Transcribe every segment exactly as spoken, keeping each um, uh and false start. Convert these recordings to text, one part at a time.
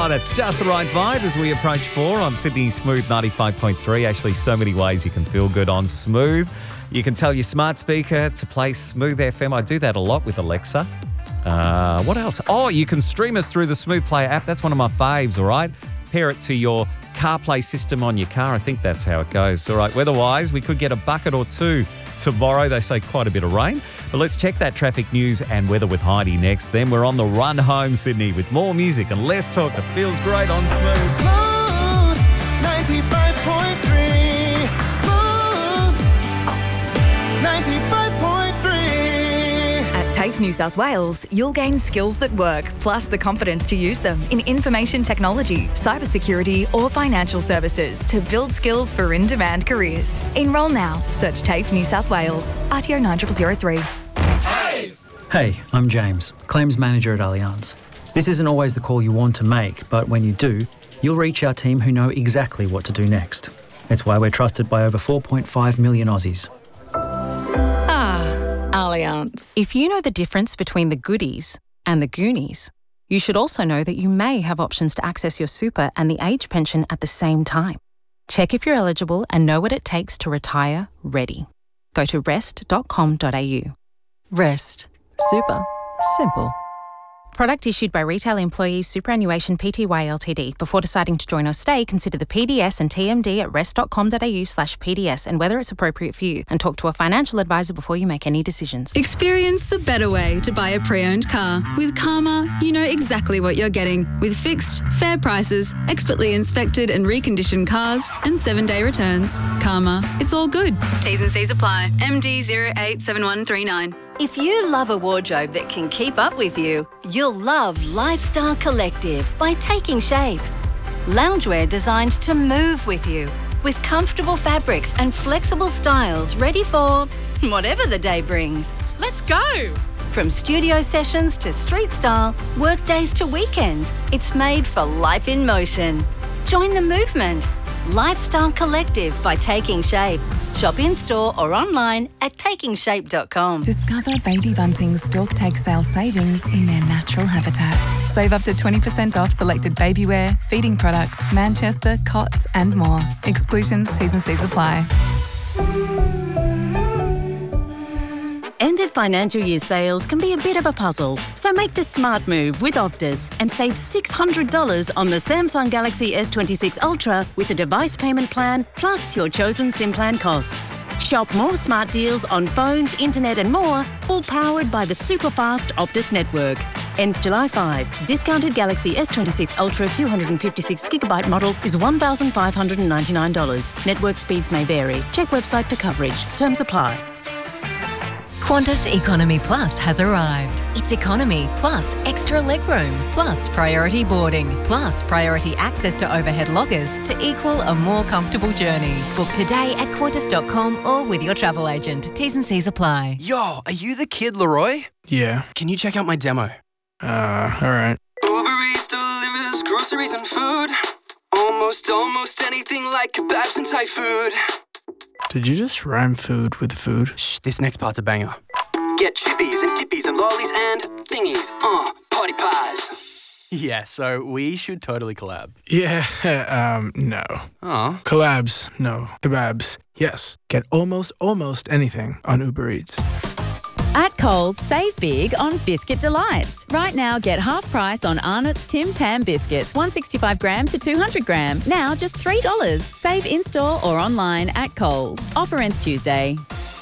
Oh, that's just the right vibe as we approach four on Sydney Smooth ninety-five point three. Actually, so many ways you can feel good on Smooth. You can tell your smart speaker to play Smooth F M. I do that a lot with Alexa. Uh, what else? Oh, you can stream us through the Smooth Player app. That's one of my faves, all right? Pair it to your CarPlay system on your car. I think that's how it goes. All right, weather-wise, we could get a bucket or two tomorrow. They say quite a bit of rain. But let's check that traffic news and weather with Heidi next. Then we're on the run home, Sydney, with more music and less talk that feels great on Smooth. Smooth ninety-five point three. Smooth ninety-five point three. At TAFE New South Wales, you'll gain skills that work, plus the confidence to use them in information technology, cybersecurity, or financial services to build skills for in-demand careers. Enrol now. Search TAFE New South Wales. R T O nine zero zero three. Hey, I'm James, Claims Manager at Allianz. This isn't always the call you want to make, but when you do, you'll reach our team who know exactly what to do next. It's why we're trusted by over four point five million Aussies. Ah, Allianz. If you know the difference between the goodies and the Goonies, you should also know that you may have options to access your super and the age pension at the same time. Check if you're eligible and know what it takes to retire ready. Go to rest dot com dot a u. Rest. Super. Simple. Product issued by Retail Employees Superannuation Pty Ltd. Before deciding to join or stay, consider the P D S and T M D at rest dot com dot a u slash P D S and whether it's appropriate for you, and talk to a financial advisor before you make any decisions. Experience the better way to buy a pre-owned car. With Karma, you know exactly what you're getting, with fixed, fair prices, expertly inspected and reconditioned cars, and seven-day returns. Karma, it's all good. T's and C's apply. M D zero eight seven one three nine. If you love a wardrobe that can keep up with you, you'll love Lifestyle Collective by Taking Shape. Loungewear designed to move with you, with comfortable fabrics and flexible styles ready for whatever the day brings. Let's go! From studio sessions to street style, work days to weekends, it's made for life in motion. Join the movement. Lifestyle Collective by Taking Shape. Shop in-store or online at taking shape dot com. Discover Baby Bunting's Stork Take Sale savings in their natural habitat. Save up to twenty percent off selected babywear, feeding products, Manchester, cots and more. Exclusions, T's and C's apply. End of financial year sales can be a bit of a puzzle, so make the smart move with Optus and save six hundred dollars on the Samsung Galaxy S twenty-six Ultra with a device payment plan plus your chosen SIM plan costs. Shop more smart deals on phones, internet and more, all powered by the super fast Optus network. Ends July fifth. Discounted Galaxy S twenty-six Ultra two hundred fifty-six gigabyte model is one thousand five hundred ninety-nine dollars. Network speeds may vary. Check website for coverage. Terms apply. Qantas Economy Plus has arrived. It's economy plus extra legroom plus priority boarding plus priority access to overhead lockers to equal a more comfortable journey. Book today at qantas dot com or with your travel agent. T's and C's apply. Yo, are you the kid, Leroy? Yeah. Can you check out my demo? Uh, alright. Uber Eats delivers groceries and food. Almost, almost anything like kebabs and Thai food. Did you just rhyme food with food? Shh, this next part's a banger. Get chippies and tippies and lollies and thingies. Uh, party pies. Yeah, so we should totally collab. Yeah, um, no. Aw. Collabs, no. Kebabs, yes. Get almost, almost anything on Uber Eats. At Coles, save big on Biscuit Delights. Right now, get half price on Arnott's Tim Tam biscuits, one sixty-five gram to two hundred gram. Now just three dollars. Save in-store or online at Coles. Offer ends Tuesday.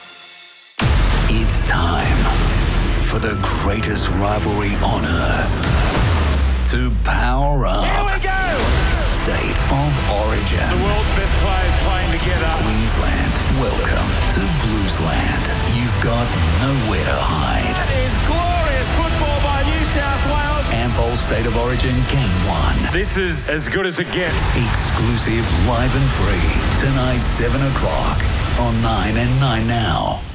It's time for the greatest rivalry on earth to power up. Here we go! State of Origin. The world's best players playing together. Queensland, welcome to Bluesland. You've got nowhere to hide. That is glorious football by New South Wales. Ampol State of Origin Game one. This is as good as it gets. Exclusive, live and free. Tonight, seven o'clock on nine and nine Now.